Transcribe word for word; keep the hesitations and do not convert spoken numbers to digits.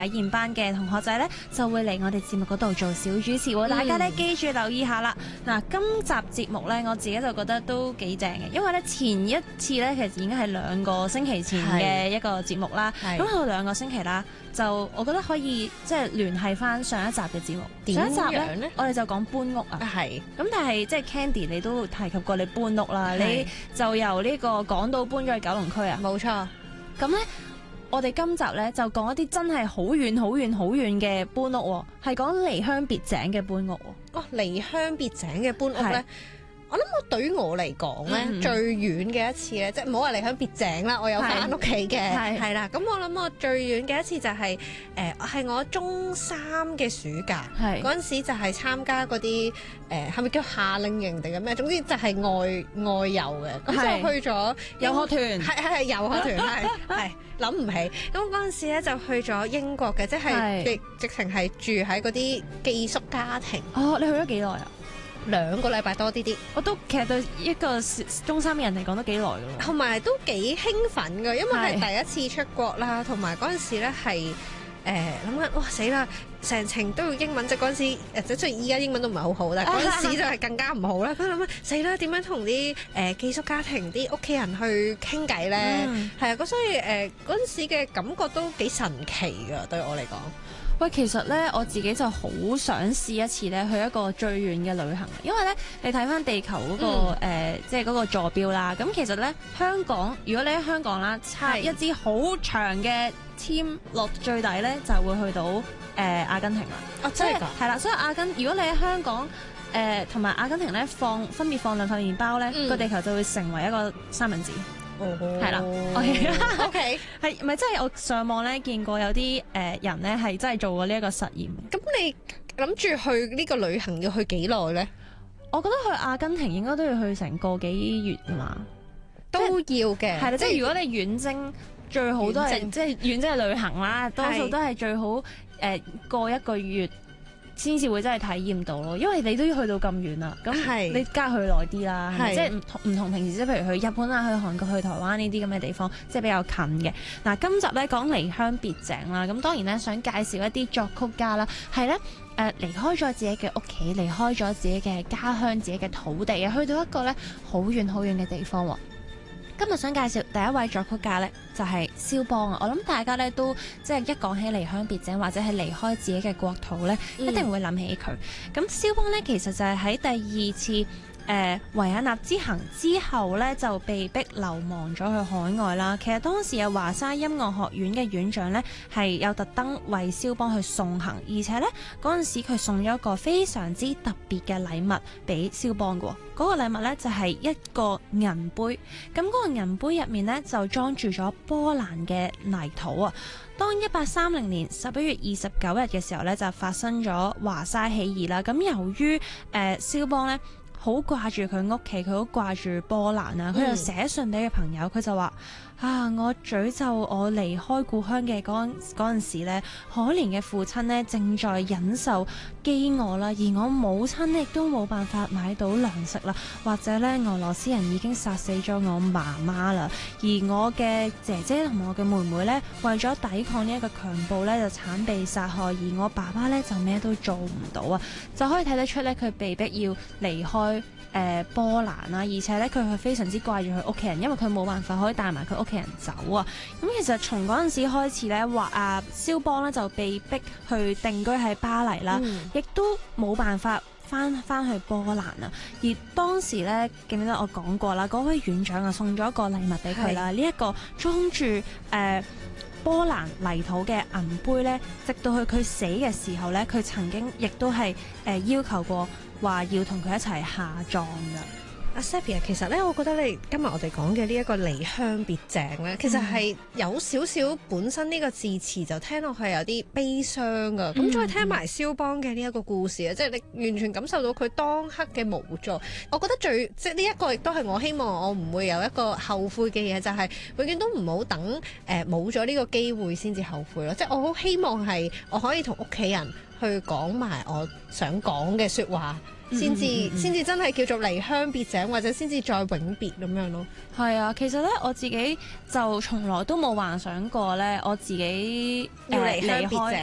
體驗班嘅同學仔咧就會嚟我哋節目嗰度做小主持喎，大家咧記住留意下啦。嗱，今集節目咧我自己就覺得都幾正嘅，因為咧前一次咧其實已經係兩個星期前嘅一個節目啦，咁去到兩個星期啦，就我覺得可以即係聯繫翻上一集嘅節目。上一集咧，我哋就講搬屋啊，係咁，但係即係 Candy 你都提及過你搬屋啦，你就由呢個港島搬咗去九龍區啊，冇錯。咁咧。我哋今集咧就講一啲真係好遠、好遠、好遠嘅搬屋喎，係講離鄉別井嘅搬屋喎。 哦，離鄉別井嘅搬屋咧，我諗我對於我嚟講咧，嗯、最遠嘅一次咧，即係唔好話離鄉別井啦，我有返屋企嘅，係啦。咁我諗我最遠嘅一次就係、是、誒，係、呃、我中三嘅暑假，嗰陣時就係參加嗰啲誒，係咪叫夏令營定係咩？總之就係外外遊嘅，咁就去咗遊學團， 係係係遊學團，係係。諗唔起，咁嗰陣時咧就去咗英國嘅，即係直直情係住喺嗰啲寄宿家庭。 哦，你去咗幾耐啊？ 兩個禮拜多啲啲。 我都其實對一個中三嘅人嚟講都幾耐㗎啦。 同埋都幾興奮㗎，因為係第一次出國啦，同埋嗰陣時咧係。誒諗緊，哇死啦！成程都要英文，即係嗰陣時，誒即係雖然依家英文都唔係好好，但係嗰陣時就係更加唔好啦。佢諗緊死啦，點樣同啲誒寄宿家庭啲屋企人去傾偈咧？係啊、嗯，咁所以誒嗰陣時嘅感覺都幾神奇㗎，對我嚟講。 喂，其實咧我自己就好想試一次咧去一個最遠嘅旅行，因為咧你睇翻地球嗰、嗰個、嗯呃、即係嗰個坐標啦。咁其實咧香港，如果你喺香港啦，插一支好長嘅籤落最底咧，就會去到誒、呃、阿根廷啦。 哦，真係㗎？ 係啦，所以阿根，如果你喺香港誒同埋阿根廷咧放分別放兩塊麵包咧，個、嗯、地球就會成為一個三文治。係啦，OK，係咪真係我上網咧見過有啲誒人咧係真係做過呢一個實驗？ 咁你諗住去呢個旅行要去幾耐咧？ 我覺得去阿根廷應該都要去成個幾月嘛， 都要嘅。 係啦，即係如果你遠征，最好都係即係遠征係旅行啦，多數都係最好誒、呃、過一個月。先至會真係體驗到咯，因為你都要去到咁遠啦，咁你加去耐啲啦，即係唔同唔同平時即係譬如去日本啊、去韓國、去台灣呢啲咁嘅地方，即係比較近嘅。嗱，今集咧講離鄉別井啦，咁當然咧想介紹一啲作曲家啦，係咧誒離開咗自己嘅屋企，離開咗自己嘅家鄉、自己嘅土地啊，去到一個咧好遠好遠嘅地方喎。今日想介紹第一位作曲家咧，就係蕭邦啊！我諗大家咧都即係一講起離鄉別井或者係離開自己嘅國土咧，嗯、一定會諗起佢。咁蕭邦咧其實就係喺第二次誒、呃、維也納之行之後咧，就被逼流亡咗去海外啦。其實當時嘅華沙音樂學院嘅院長咧係有特登為蕭邦去送行，而且咧嗰陣時佢送咗一個非常之特別嘅禮物俾蕭邦嘅。嗰個禮物咧就係一個銀杯，咁嗰個銀杯入面咧就裝住咗波蘭嘅泥土啊。當一八三零年十一月二十九日嘅時候咧，就發生咗華沙起義啦。咁由於誒蕭邦咧好掛住佢屋企，佢好掛住波蘭啊，佢就寫信俾佢朋友，佢就話。啊！我詛咒我離開故鄉嘅嗰嗰陣時咧，可憐嘅父親咧正在忍受飢餓啦，而我母親亦都冇辦法買到糧食啦，或者咧俄羅斯人已經殺死咗我媽媽啦，而我嘅姐姐同我嘅妹妹咧為咗抵抗呢一個強暴咧就慘被殺害，而我爸爸咧就咩都做唔到啊，就可以睇得出咧佢被逼要離開誒、呃、波蘭啦，而且咧佢係非常之掛住佢屋企人，因為佢冇辦法可以帶埋佢屋企人走啊！咁其實從嗰陣時開始咧，話啊蕭邦咧就被逼去定居喺巴黎啦，亦、嗯、都冇辦法翻翻去波蘭啊。而當時咧，記唔記得我講過啦？嗰位院長啊送咗一個禮物俾佢啦，呢一個裝住誒、呃、波蘭泥土嘅銀杯咧，直到去佢死嘅時候咧，佢曾經亦都係誒、呃、要求過話要同佢一齊下葬㗎。 阿 Sappy 啊，其實咧，我覺得你今日我哋講嘅呢一個離鄉別井咧，其實係有少少本身呢個字詞就聽落去有啲悲傷噶。咁、嗯、再聽埋蕭邦嘅呢一個故事啊，即係你完全感受到佢當刻嘅無助。我覺得最即係呢一個亦都係我希望我唔會有一個後悔嘅嘢，就係、是、永遠都唔好等誒冇咗呢個機會先至後悔咯。即係我好希望係我可以同屋企人去講埋我想講嘅説話。 先至先至真係叫做離鄉別井，或者先至再永別咁樣咯。 係啊，其實咧我自己就從來都冇幻想過咧，我自己要離鄉別井。